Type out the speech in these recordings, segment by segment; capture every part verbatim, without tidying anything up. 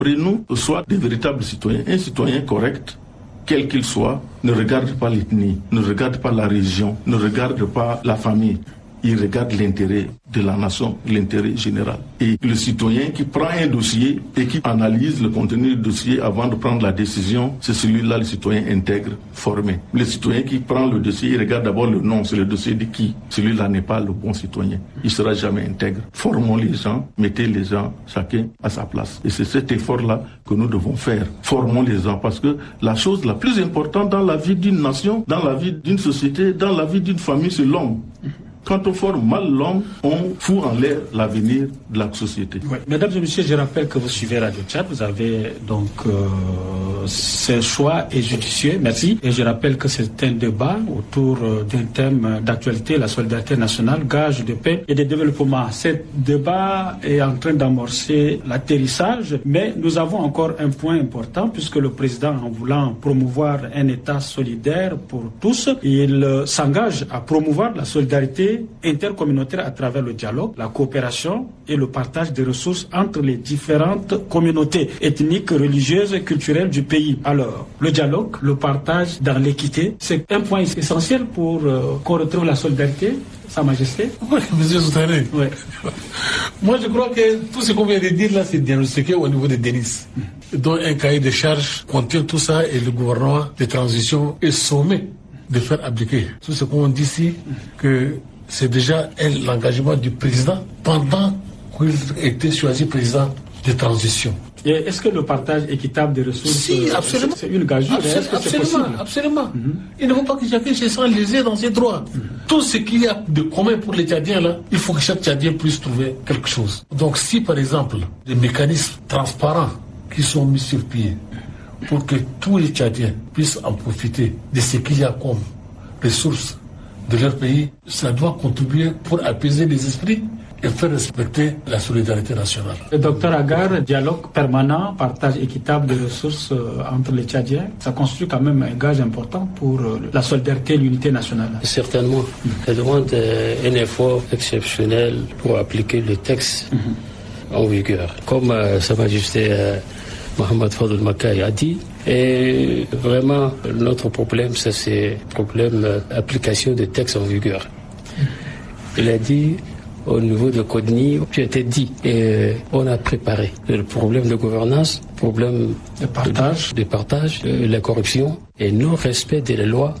Prenons soit des véritables citoyens. Un citoyen correct, quel qu'il soit, ne regarde pas l'ethnie, ne regarde pas la religion, ne regarde pas la famille. Il regarde l'intérêt de la nation, l'intérêt général. Et le citoyen qui prend un dossier et qui analyse le contenu du dossier avant de prendre la décision, c'est celui-là le citoyen intègre, formé. Le citoyen qui prend le dossier, il regarde d'abord le nom, c'est le dossier de qui. Celui-là n'est pas le bon citoyen. Il ne sera jamais intègre. Formons les gens, mettez les gens, chacun à sa place. Et c'est cet effort-là que nous devons faire. Formons les gens, parce que la chose la plus importante dans la vie d'une nation, dans la vie d'une société, dans la vie d'une famille, c'est l'homme. Quand on forme mal l'homme, on fout en l'air l'avenir de la société. Oui. Mesdames et messieurs, je rappelle que vous suivez Radio Tchad. Vous avez donc euh, ce choix est judicieux. Merci. Et je rappelle que c'est un débat autour euh, d'un thème d'actualité, la solidarité nationale, gage de paix et de développement. Ce débat est en train d'amorcer l'atterrissage, mais nous avons encore un point important puisque le président, en voulant promouvoir un État solidaire pour tous, il euh, s'engage à promouvoir la solidarité intercommunautaire à travers le dialogue, la coopération et le partage des ressources entre les différentes communautés ethniques, religieuses et culturelles du pays. Alors, le dialogue, le partage dans l'équité, c'est un point essentiel pour euh, qu'on retrouve la solidarité, Sa Majesté. Oui, monsieur Soutane. Oui. Moi, je crois que tout ce qu'on vient de dire là, c'est diagnostiqué au niveau de Denis. Donc, un cahier de charges contient tout ça et le gouvernement de transition est sommé de faire appliquer tout ce qu'on dit ici, que c'est déjà l'engagement du président pendant qu'il était choisi président de transition. Et est-ce que le partage équitable des ressources, si, absolument. c'est une gageure? Absol- est-ce que absolument, c'est possible? Absolument. Mm-hmm. Il ne faut pas que chacun se sente lésé dans ses droits. Mm-hmm. Tout ce qu'il y a de commun pour les Tchadiens, là, il faut que chaque Tchadien puisse trouver quelque chose. Donc si, par exemple, des mécanismes transparents qui sont mis sur pied pour que tous les Tchadiens puissent en profiter de ce qu'il y a comme ressources de leur pays, ça doit contribuer pour apaiser les esprits et faire respecter la solidarité nationale. Le docteur Agar, dialogue permanent, partage équitable des ressources euh, entre les Tchadiens, ça constitue quand même un gage important pour euh, la solidarité et l'unité nationale. Certainement. Ça demande euh, un effort exceptionnel pour appliquer le texte mm-hmm. en vigueur. Comme euh, Sa Majesté euh, Mohamed Fadel Makai a dit, et vraiment, notre problème, ça, c'est le problème d'application des textes en vigueur. Il a dit, au niveau de Codni, tu étais dit, et on a préparé le problème de gouvernance, problème de partage, de, de partage, euh, la corruption et non-respect des lois,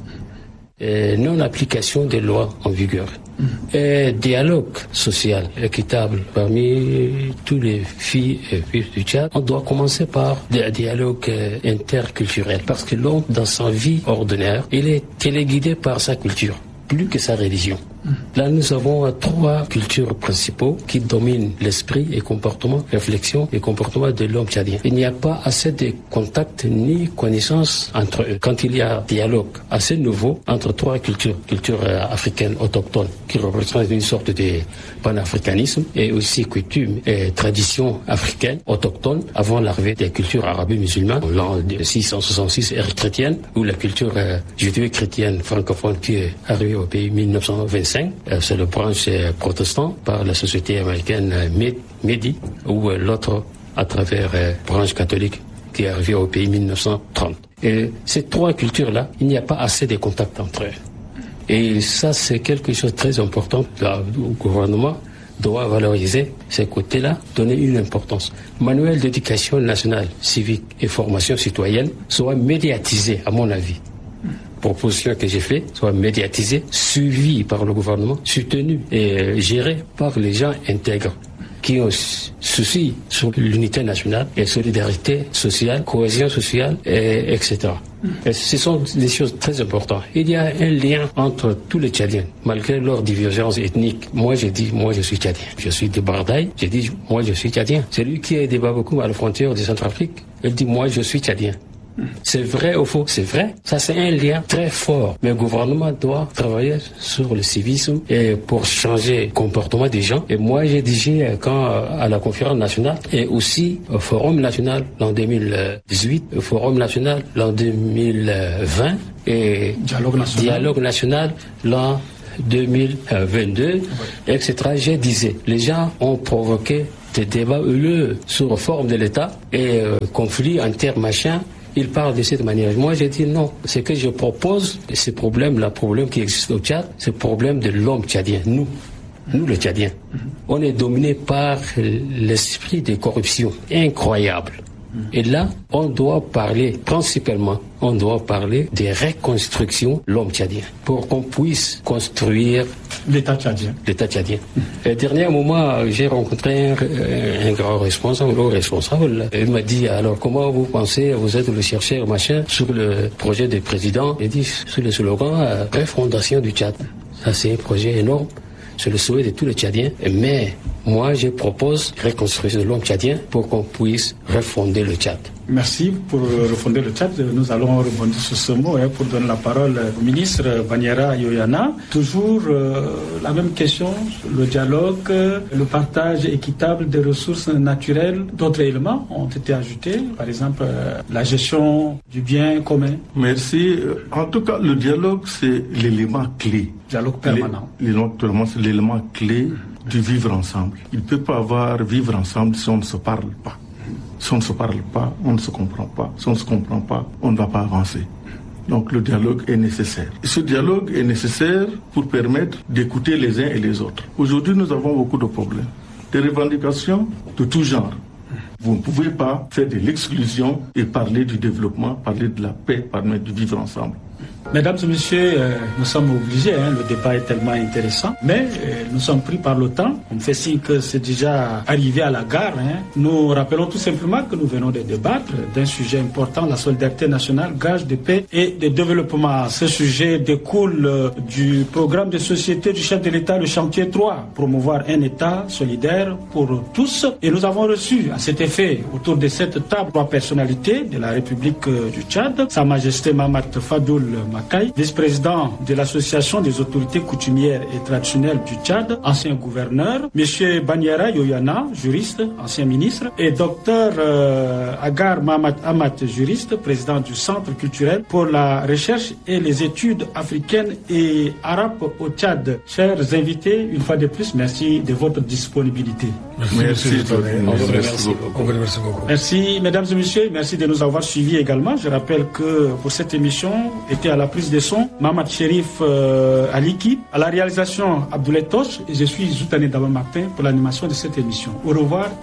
et non-application des lois en vigueur. Mm. Et dialogue social équitable parmi tous les filles et filles du Tchad. On doit commencer par un dialogue euh, interculturel parce que l'homme, dans sa vie ordinaire, il est téléguidé par sa culture, plus que sa religion. Là, nous avons trois cultures principaux qui dominent l'esprit et comportement, réflexion et comportement de l'homme tchadien. Il n'y a pas assez de contacts ni connaissances entre eux. Quand il y a un dialogue assez nouveau entre trois cultures, culture africaine autochtone qui représente une sorte de panafricanisme et aussi coutumes et traditions africaines autochtones avant l'arrivée des cultures arabes musulmanes, l'an six cent soixante-six ère chrétienne, ou la culture euh, judéo-chrétienne francophone qui est arrivée au pays mille neuf cent vingt-cinq. C'est le branche protestant par la société américaine Medi, ou l'autre à travers la branche catholique qui est arrivée au pays mille neuf cent trente. Et ces trois cultures-là, il n'y a pas assez de contacts entre eux. Et ça, c'est quelque chose de très important. Le gouvernement doit valoriser ces côtés-là, donner une importance. Manuel d'éducation nationale, civique et formation citoyenne soit médiatisé, à mon avis. Proposition que j'ai fait soit médiatisée, suivie par le gouvernement, soutenue et gérée par les gens intègres qui ont souci sur l'unité nationale et solidarité sociale, cohésion sociale, et, etc. Et ce sont des choses très importantes. Il y a un lien entre tous les Tchadiens, malgré leurs divergences ethniques. Moi, j'ai dit, moi, je suis Tchadien. Je suis de Bardaï. J'ai dit, moi, je suis Tchadien. Celui qui est de Babakoum à la frontière de Centrafrique, il dit, moi, je suis Tchadien. C'est vrai ou faux? C'est vrai. Ça, c'est un lien très fort. Mais le gouvernement doit travailler sur le civisme et pour changer le comportement des gens. Et moi, j'ai dit quand à la conférence nationale et aussi au Forum national l'an deux mille dix-huit, au Forum national l'an deux mille vingt et Dialogue national, Dialogue national l'an deux mille vingt-deux, et cetera. Je disais, les gens ont provoqué des débats heureux sur forme de l'État et euh, conflit intermachin. Il parle de cette manière. Moi, j'ai dit non. Ce que je propose, ce problème, le problème qui existe au Tchad, c'est le problème de l'homme tchadien. Nous, nous les Tchadiens, on est dominé par l'esprit de corruption incroyable. Et là, on doit parler, principalement, on doit parler de reconstruction de l'homme tchadien pour qu'on puisse construire l'État tchadien. L'État tchadien. Et dernier moment, j'ai rencontré un, un grand responsable, un gros responsable. Il m'a dit, alors comment vous pensez, vous êtes le chercheur, machin, sur le projet du président. Il dit, sur le slogan, euh, refondation du Tchad. Ça, c'est un projet énorme. C'est le souhait de tous les Tchadiens. Mais moi, je propose reconstruire l'homme tchadien pour qu'on puisse refonder le Tchad. Merci pour refonder le Tchad. Nous allons rebondir sur ce mot hein, pour donner la parole au ministre Baniara Yoyana. Toujours euh, la même question, le dialogue, le partage équitable des ressources naturelles. D'autres éléments ont été ajoutés, par exemple euh, la gestion du bien commun. Merci. En tout cas, le dialogue, c'est l'élément clé. Dialogue permanent. L'élément, c'est l'élément clé du vivre ensemble. Il ne peut pas avoir vivre ensemble si on ne se parle pas. Si on ne se parle pas, on ne se comprend pas. Si on ne se comprend pas, on ne va pas avancer. Donc le dialogue est nécessaire. Et ce dialogue est nécessaire pour permettre d'écouter les uns et les autres. Aujourd'hui, nous avons beaucoup de problèmes. Des revendications de tout genre. Vous ne pouvez pas faire de l'exclusion et parler du développement, parler de la paix, parler du vivre ensemble. Mesdames et messieurs, euh, nous sommes obligés, hein, le débat est tellement intéressant, mais euh, nous sommes pris par le temps. On fait signe que c'est déjà arrivé à la gare. Hein. Nous rappelons tout simplement que nous venons de débattre d'un sujet important, la solidarité nationale, gage de paix et de développement. Ce sujet découle euh, du programme de société du chef de l'État, le chantier trois, promouvoir un État solidaire pour tous. Et nous avons reçu à cet effet, autour de cette table, trois personnalités de la République euh, du Tchad, Sa Majesté Mahamat Fadoul Makai, vice-président de l'Association des autorités coutumières et traditionnelles du Tchad, ancien gouverneur, M. Baniara Yoyana, juriste, ancien ministre, et Dr euh, Agar Mahamat Amat, juriste, président du Centre culturel pour la recherche et les études africaines et arabes au Tchad. Chers invités, une fois de plus, merci de votre disponibilité. Merci, merci, merci, merci beaucoup. Merci beaucoup. Merci, mesdames et messieurs, merci de nous avoir suivis également. Je rappelle que pour cette émission était à la prise de son Mahamat Sherif euh, Aliki, à la réalisation Abdoulaye Tosh, et je suis Zoutané Daba Martin pour l'animation de cette émission. Au revoir.